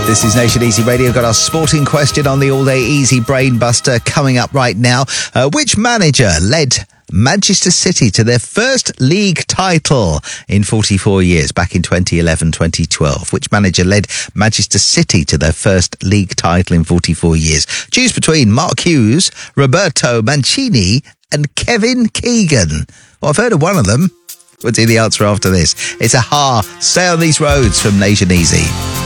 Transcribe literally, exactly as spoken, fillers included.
This is Nation Easy Radio. Got our sporting question on the all-day easy brain buster coming up right now. Uh, which manager led Manchester City to their first league title in forty-four years, back in twenty eleven twenty twelve? Which manager led Manchester City to their first league title in forty-four years? Choose between Mark Hughes, Roberto Mancini and Kevin Keegan. Well, I've heard of one of them. We'll do the answer after this. It's a ha. Stay on these roads from Nation Easy.